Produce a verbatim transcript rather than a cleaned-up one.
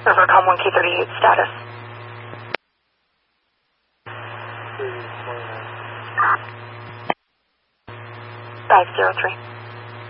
Rivercom one K thirty-eight, status. five zero three.